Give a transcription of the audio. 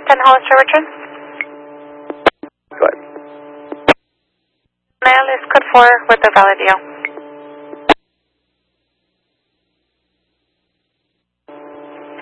10 Hollister Richard. Go ahead. Mail is code 4 with a valid deal.